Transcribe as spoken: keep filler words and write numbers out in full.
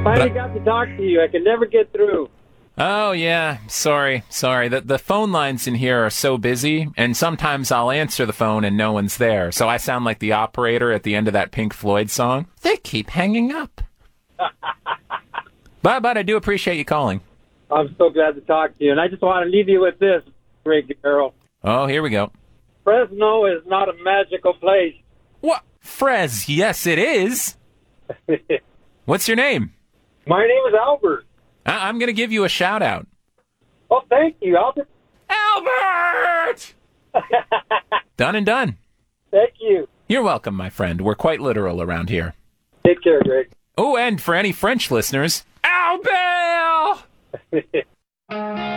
finally got to talk to you. I can never get through. Oh, yeah. Sorry. Sorry. The, the phone lines in here are so busy, and sometimes I'll answer the phone and no one's there. So I sound like the operator at the end of that Pink Floyd song. They keep hanging up. but, but I do appreciate you calling. I'm so glad to talk to you. And I just want to leave you with this, Greg Garrell. Oh, here we go. Fresno is not a magical place. What? Frez, yes, it is. What's your name? My name is Albert. I- I'm going to give you a shout-out. Oh, thank you, Albert. Albert! Done and done. Thank you. You're welcome, my friend. We're quite literal around here. Take care, Greg. Oh, and for any French listeners, Albert!